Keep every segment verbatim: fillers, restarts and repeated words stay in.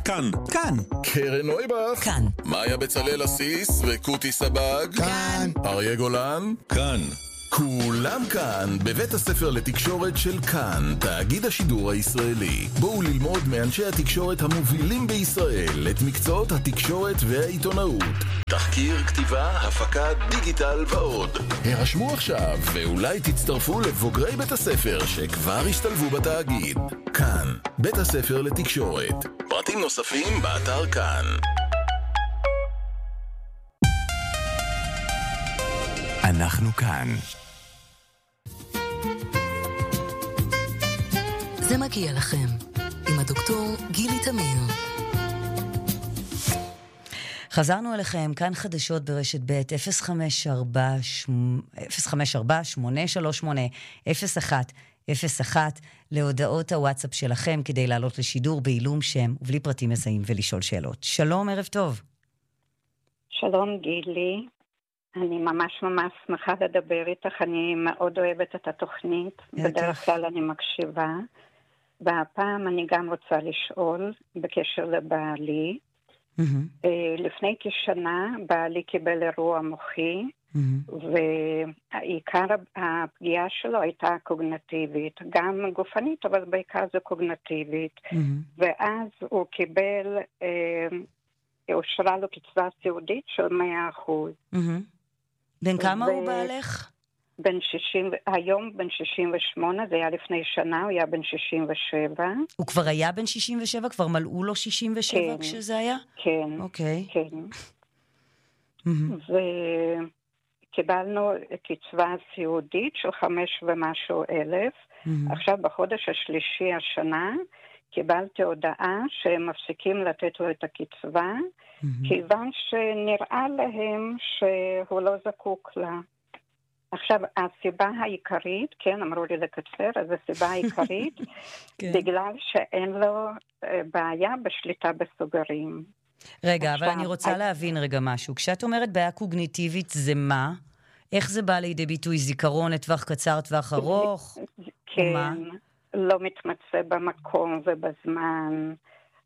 כאן. כאן. קרן נויבך. כאן. מאיה בצלאל אסיס וקוטי סבג. כאן. אריה גולן. כאן. כולם כאן בבית הספר לתקשורת של כאן, תאגיד השידור הישראלי. בואו ללמוד מאנשי התקשורת המובילים בישראל את מקצועות התקשורת והעיתונאות. תחקיר, כתיבה, הפקה, דיגיטל ועוד. הרשמו עכשיו ואולי תצטרפו לבוגרי בית הספר שכבר השתלבו בתאגיד. כאן, בית הספר לתקשורת. פרטים נוספים באתר כאן. אנחנו כאן. זה מגיע לכם עם הדוקטור גילי תמיר. חזרנו אליכם, כאן חדשות ברשת ב' אפס חמש ארבע שמונה שלוש שמונה אפס אחת אפס אחת להודעות הוואטסאפ שלכם כדי לעלות לשידור בעילום שם ובלי פרטים מזהים ולשאול שאלות. שלום, ערב טוב. שלום גילי. אני ממש ממש שמחה לדבר איתך, אני מאוד אוהבת את התוכנית, בדרך כלל אני מקשיבה, והפעם אני גם רוצה לשאול בקשר לבעלי. לפני כשנה בעלי קיבל אירוע מוחי, ועיקר הפגיעה שלו הייתה קוגניטיבית, גם גופנית אבל בעיקר זה קוגניטיבית, ואז הוא קיבל, אושרה לו קצבה סיעודית של מאה אחוז. בן כמה הוא בעלך? בן שישים, היום בן שישים ושמונה, זה היה לפני שנה, הוא היה בן שישים ושבע. הוא כבר היה בן שישים ושבע? כבר מלאו לו שישים ושבע כן, כשזה היה? כן. אוקיי. כן. וקיבלנו קצבה סיעודית של חמש ומשהו אלף. עכשיו בחודש השלישי השנה, קיבלתי הודעה שהם מפסיקים לתת לו את הקצבה, כיוון שנראה להם שהוא לא זקוק לה. עכשיו, הסיבה העיקרית, כן, אמרו לי לקצר, אז הסיבה העיקרית, בגלל שאין לו בעיה בשליטה בסוגרים. רגע, אבל אני רוצה להבין רגע משהו. כשאת אומרת בעיה קוגניטיבית, זה מה? איך זה בא לידי ביטוי? זיכרון לטווח קצר, טווח ארוך? כן, לא מתמצא במקום ובזמן,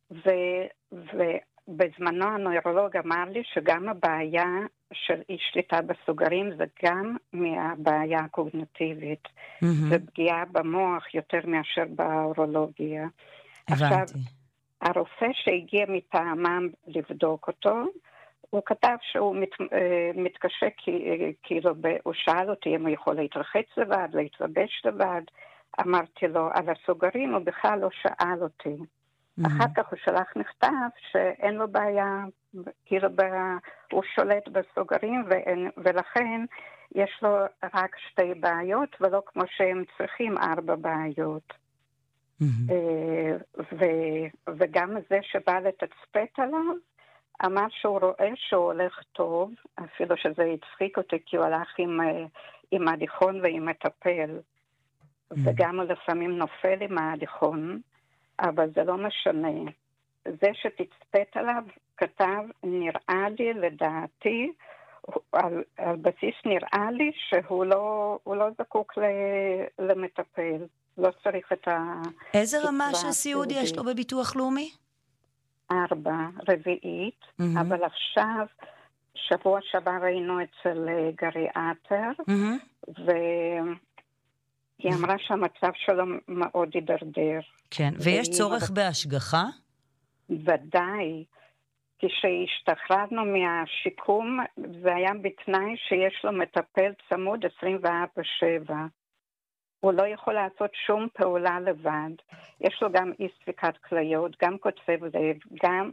ובזמנו הנוירולוג אמר לי שגם הבעיה של אי שליטה בסוגרים זה גם מהבעיה הקוגניטיבית. זה פגיעה במוח יותר מאשר באורולוגיה. עכשיו, הרופא שהגיע מטעמם לבדוק אותו, הוא כתב שהוא מת, מתקשה, כאילו, הוא שאל אותי אם הוא יכול להתרחץ לבד, להתלבש לבד. אמרתי לו, על הסוגרים הוא בכלל לא שאל אותי. אחר כך הוא שלח נכתב שאין לו בעיה, כאילו הוא שולט בסוגרים, ולכן יש לו רק שתי בעיות, ולא כמו שהם צריכים ארבע בעיות. וגם זה שבא לתצפת עליו, אמר שהוא רואה שהוא הולך טוב, אפילו שזה הצחיק אותי, כי הוא הלך עם ההליכון ועם מטפל. וגם לפעמים נופל עם ההליכון, אבל זה לא משנה. זה שתצפת עליו כתב, נראה לי, לדעתי, על, על בסיס נראה לי שהוא לא, הוא לא זקוק למטפל. לא צריך את ה... איזה רמה של סיעוד יש לו בביטוח לאומי? ארבע, רביעית, mm-hmm. אבל עכשיו, שבוע שעבר ראינו אצל גריאטר, mm-hmm. ו... היא אמרה שהמצב שלו מאוד הידרדר. כן, ויש צורך בהשגחה? ודאי. כשהשתחררנו מהשיקום, זה היה בתנאי שיש לו מטפל צמוד עשרים וארבע שבע. הוא לא יכול לעשות שום פעולה לבד. יש לו גם אי ספיקת כליות, גם קוצב לב, גם...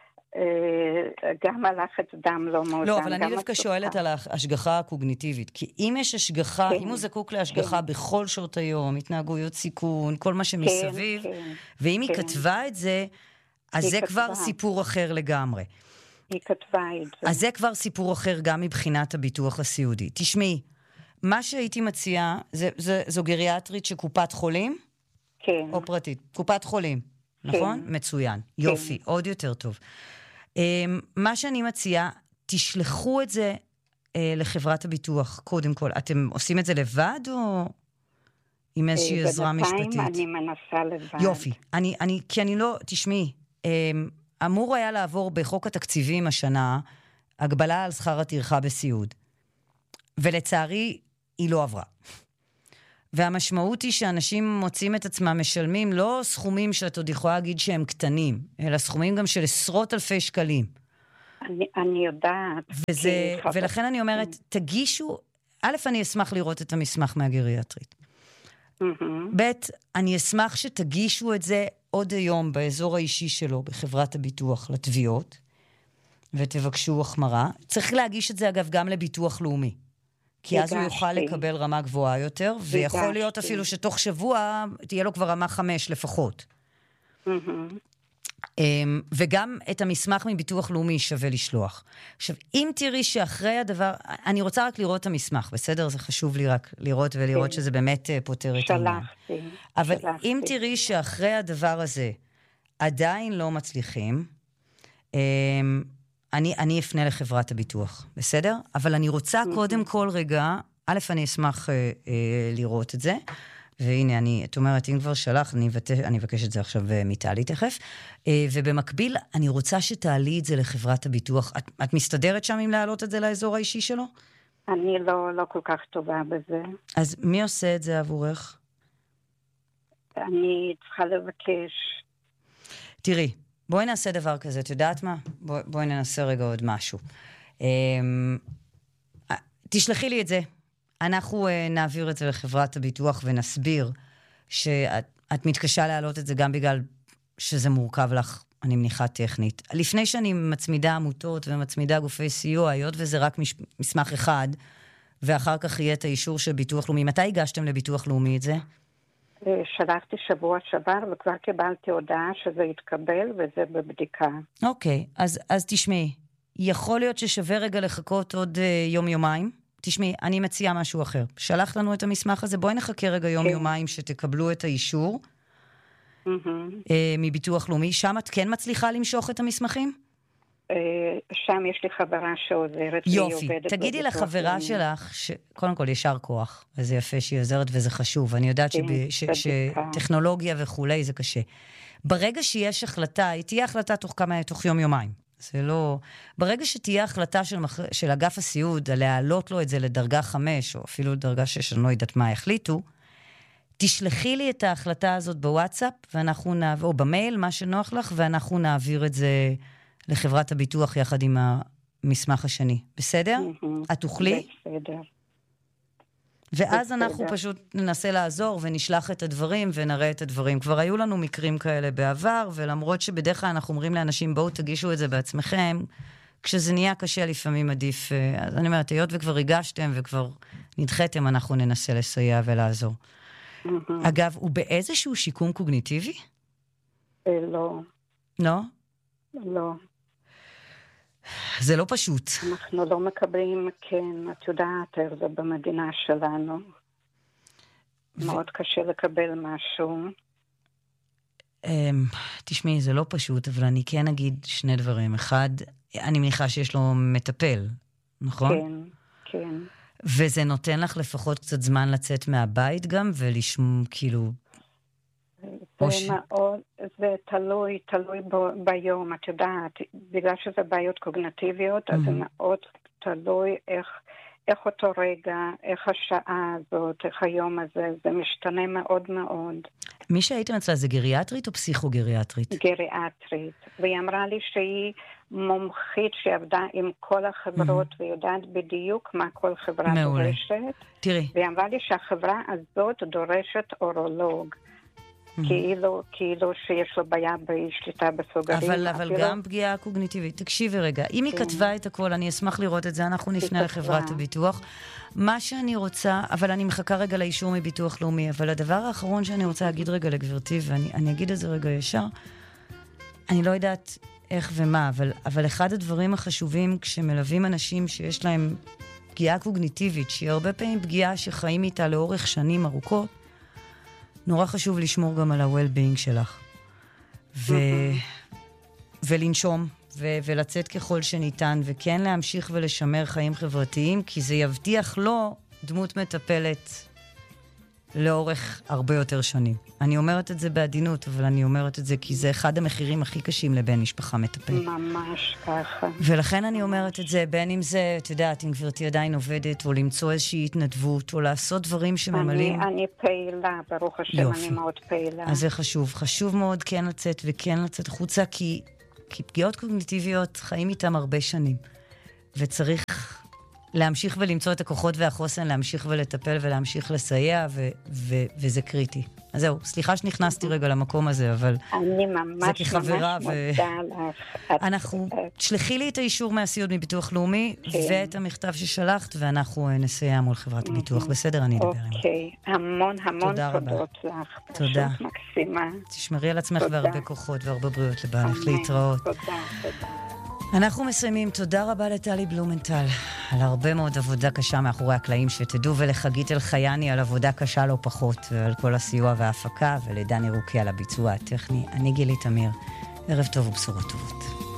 גם הלחץ דם לא מאוזן. לא, אבל אני דווקא שואלת על ההשגחה הקוגניטיבית, כי אם יש השגחה, אם הוא זקוק להשגחה בכל שעות היום, התנהגויות סיכון, כל מה שמסביב, ואם היא כתבה את זה, אז זה כבר סיפור אחר לגמרי. היא כתבה את זה. אז זה כבר סיפור אחר גם מבחינת הביטוח הסיעודי. תשמעי, מה שהייתי מציעה, זו גריאטרית שקופת חולים? כן. או פרטית? קופת חולים, נכון? מצוין. יופי, עוד יותר טוב. מה שאני מציעה, תשלחו את זה לחברת הביטוח, קודם כל. אתם עושים את זה לבד או עם איזושהי עזרה משפטית? בינתיים אני מנסה לבד. יופי. אני, אני, כי אני לא, תשמעי, אמור היה לעבור בחוק התקציבים השנה, הגבלה על שכר הטרחה בסיעוד. ולצערי, היא לא עברה. והמשמעות היא שאנשים מוצאים את עצמם משלמים לא סכומים שאת עוד יכולה להגיד שהם קטנים, אלא סכומים גם של עשרות אלפי שקלים. אני, אני יודעת. וזה, ולכן אני אומרת, תגישו, א', אני אשמח לראות את המסמך מהגריאטרית. ב', אני אשמח שתגישו את זה עוד היום באזור האישי שלו, בחברת הביטוח לתביעות, ותבקשו החמרה. צריך להגיש את זה, אגב, גם לביטוח לאומי. כי אז הוא יוכל לקבל רמה גבוהה יותר, ויכול להיות אפילו שתוך שבוע תהיה לו כבר רמה חמש לפחות. וגם את המסמך מביטוח לאומי שווה לשלוח. עכשיו, אם תראי שאחרי הדבר, אני רוצה רק לראות את המסמך, בסדר? זה חשוב לי רק לראות ולראות שזה באמת פותר את העניין. אבל אם תראי שאחרי הדבר הזה עדיין לא מצליחים, אני, אני אפנה לחברת הביטוח, בסדר? אבל אני רוצה קודם כל רגע, א', אני אשמח אה, אה, לראות את זה, והנה, אני, את אומרת, אם כבר שלח, אני, אבט... אני אבקש את זה עכשיו מטלי תכף, אה, ובמקביל, אני רוצה שתעלי את זה לחברת הביטוח. את, את מסתדרת שם אם להעלות את זה לאזור האישי שלו? אני לא, לא כל כך טובה בזה. אז מי עושה את זה עבורך? אני צריכה לבקש. תראי, בואי נעשה דבר כזה, את יודעת מה? בואי, בואי ננסה רגע עוד משהו. תשלחי לי את זה. אנחנו נעביר את זה לחברת הביטוח ונסביר שאת את מתקשה להעלות את זה גם בגלל שזה מורכב לך, אני מניחה טכנית. לפני שאני מצמידה עמותות ומצמידה גופי סיוע, היות וזה רק מש, מסמך אחד, ואחר כך יהיה את האישור של ביטוח לאומי. מתי הגשתם לביטוח לאומי את זה? שלחתי שבוע שעבר וכבר קיבלתי הודעה שזה יתקבל וזה בבדיקה. אוקיי, אז, אז תשמעי, יכול להיות ששווה רגע לחכות עוד uh, יום-יומיים? תשמעי, אני מציעה משהו אחר. שלח לנו את המסמך הזה, בואי נחכה רגע יום-יומיים שתקבלו את האישור mm-hmm. uh, מביטוח לאומי. שם את כן מצליחה למשוך את המסמכים? Uh, שם יש לי חברה שעוזרת. יופי, תגידי לחברה לאומי. שלך, ש... קודם כל ישר כוח, וזה יפה שהיא עוזרת וזה חשוב. אני יודעת כן, שב... ש... שטכנולוגיה וכולי זה קשה. ברגע שיש החלטה, היא תהיה החלטה תוך כמה, תוך יום-יומיים. זה לא... ברגע שתהיה החלטה של, מח... של אגף הסיעוד, להעלות לו את זה לדרגה חמש, או אפילו לדרגה שש, אני לא יודעת מה החליטו, תשלחי לי את ההחלטה הזאת בוואטסאפ, ואנחנו נעביר, או במייל, מה שנוח לך, ואנחנו נעביר את זה לחברת הביטוח יחד עם המסמך השני. בסדר? את תוכלי? בסדר. ואז אנחנו פשוט ננסה לעזור ונשלח את הדברים ונראה את הדברים. כבר היו לנו מקרים כאלה בעבר, ולמרות שבדרך כלל אנחנו אומרים לאנשים, בואו תגישו את זה בעצמכם, כשזה נהיה קשה לפעמים עדיף. אז אני אומרת, היות וכבר הגשתם וכבר נדחתם, אנחנו ננסה לסייע ולעזור. אגב, הוא באיזשהו שיקום קוגניטיבי? לא. לא? לא. זה לא פשוט. אנחנו לא מקבלים, כן, את יודעת, זה במדינה שלנו. ו... מאוד קשה לקבל משהו. תשמעי, זה לא פשוט, אבל אני כן אגיד שני דברים. אחד, אני מניחה שיש לו מטפל, נכון? כן, כן. וזה נותן לך לפחות קצת זמן לצאת מהבית גם, ולשמוע, כאילו... זה ש... מאוד, זה תלוי, תלוי ב- ביום, את יודעת, בגלל שזה בעיות קוגניטיביות, mm-hmm. אז זה מאוד תלוי איך, איך אותו רגע, איך השעה הזאת, איך היום הזה, זה משתנה מאוד מאוד. מי שהייתם אצלה זה גריאטרית או פסיכוגריאטרית? גריאטרית, והיא אמרה לי שהיא מומחית שעבדה עם כל החברות, mm-hmm. ויודעת בדיוק מה כל חברה מעולה. דורשת. תראי. והיא אמרה לי שהחברה הזאת דורשת אורולוג. כאילו, כאילו שיש לו בעיה בשליטה בסוגרים. אבל, אבל גם פגיעה קוגניטיבית. תקשיבי רגע, אם היא כתבה את הכל, אני אשמח לראות את זה, אנחנו נפנה לחברת הביטוח. מה שאני רוצה, אבל אני מחכה רגע לאישור מביטוח לאומי, אבל הדבר האחרון שאני רוצה להגיד רגע לגברתי, ואני אני אגיד את זה רגע ישר, אני לא יודעת איך ומה, אבל, אבל אחד הדברים החשובים כשמלווים אנשים שיש להם פגיעה קוגניטיבית, שהיא הרבה פעמים פגיעה שחיים איתה לאורך שנים ארוכות, נורא חשוב לשמור גם על ה-well-being שלך. ו... ולנשום, ו... ולצאת ככל שניתן, וכן להמשיך ולשמר חיים חברתיים, כי זה יבטיח לו דמות מטפלת לאורך הרבה יותר שנים. אני אומרת את זה בעדינות, אבל אני אומרת את זה כי זה אחד המחירים הכי קשים לבן משפחה מטפל. ממש ככה. ולכן אני אומרת את זה, בין אם זה, את יודעת, אם גברתי עדיין עובדת, או למצוא איזושהי התנדבות, או לעשות דברים שממלאים. אני, אני פעילה, ברוך השם, יופי. אני מאוד פעילה. אז זה חשוב. חשוב מאוד כן לצאת וכן לצאת חוצה, כי, כי פגיעות קוגניטיביות חיים איתם הרבה שנים. וצריך להמשיך ולמצוא את הכוחות והחוסן, להמשיך ולטפל ולהמשיך לסייע, ו- ו- וזה קריטי. אז זהו, סליחה שנכנסתי רגע למקום הזה, אבל אני ממש, זה כחברה. ממש ו... מודה לך. אנחנו, תשלחי לי את האישור מהסיוד מביטוח לאומי, כן. ואת המכתב ששלחת, ואנחנו נסייע מול חברת הביטוח. בסדר, אני אדבר עליו. אוקיי, המון המון תודות לך. תודה. פשוט מקסימה. תשמרי על עצמך והרבה כוחות והרבה בריאות לבעלך להתראות. תודה, תודה. אנחנו מסיימים. תודה רבה לטלי בלומנטל על הרבה מאוד עבודה קשה מאחורי הקלעים, שתדעו, ולחגית אלחייני על עבודה קשה לא פחות, ועל כל הסיוע וההפקה, ולדני רוקי על הביצוע הטכני. אני גילי תמיר. ערב טוב ובשורות טובות.